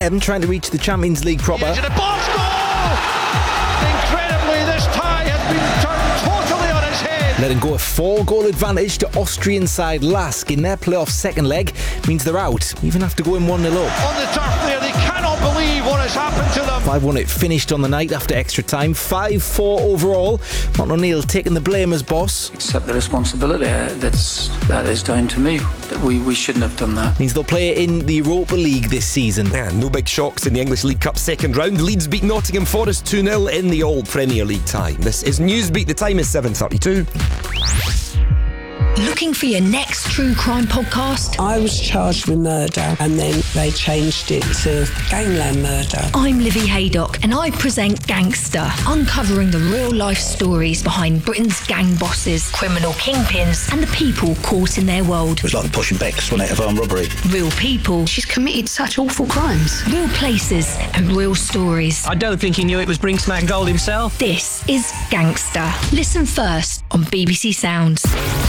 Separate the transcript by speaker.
Speaker 1: them trying to reach the Champions League proper.
Speaker 2: Incredibly, this tie has been turned totally on its head.
Speaker 1: Letting go a 4-goal advantage to Austrian side Lask in their playoff second leg means they're out, even after going 1-0 up.
Speaker 2: On the turf there, they cannot believe what has happened to them.
Speaker 1: 5-1 it finished on the night after extra time. 5-4 overall. Martin O'Neill taking the blame as boss.
Speaker 3: Accept the responsibility. That is down to me. We shouldn't have done that.
Speaker 1: Means they'll play in the Europa League this season.
Speaker 4: Yeah, no big shocks in the English League Cup second round. Leeds beat Nottingham Forest 2-0 in the old Premier League tie. This is Newsbeat. The time is 7:32.
Speaker 5: Looking for your next true crime podcast?
Speaker 6: I was charged with murder and then they changed it to gangland murder.
Speaker 5: I'm Livy Haydock and I present Gangster, uncovering the real-life stories behind Britain's gang bosses, criminal kingpins and the people caught in their world.
Speaker 7: It was like the pushing Becks, wasn't it, of armed robbery?
Speaker 5: Real people.
Speaker 8: She's committed such awful crimes.
Speaker 5: Real places and real stories.
Speaker 9: I don't think he knew it was Brinksmack Gold himself.
Speaker 5: This is Gangster. Listen first on BBC Sounds.